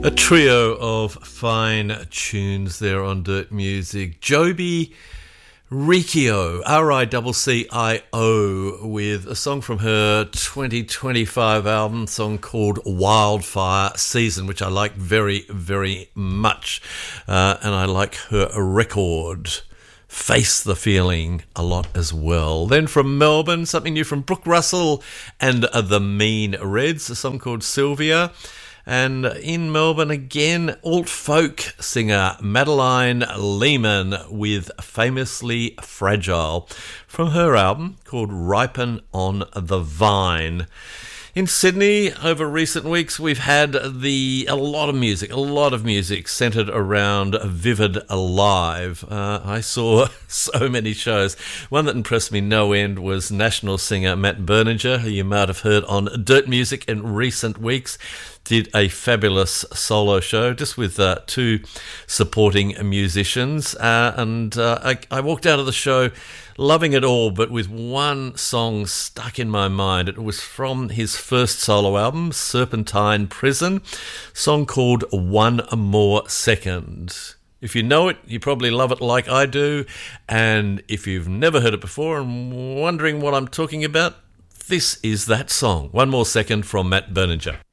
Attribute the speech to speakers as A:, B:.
A: A trio of fine tunes there on Dirt Music. Joby Riccio, Riccio, with a song from her 2025 album, a song called Wildfire Season, which I like very, very much. And I like her record, Face the Feeling, a lot as well. Then from Melbourne, something new from Brooke Russell and the Mean Reds, a song called Sylvia. And in Melbourne again, alt-folk singer Madeline Lehman with Famously Fragile from her album called Ripen on the Vine. In Sydney, over recent weeks, we've had a lot of music centred around Vivid Alive. I saw so many shows. One that impressed me no end was national singer Matt Berninger, who you might have heard on Dirt Music in recent weeks. Did a fabulous solo show just with two supporting musicians. I walked out of the show loving it all, but with one song stuck in my mind. It was from his first solo album, Serpentine Prison, a song called One More Second. If you know it, you probably love it like I do. And if you've never heard it before and wondering what I'm talking about, this is that song. One More Second from Matt Berninger.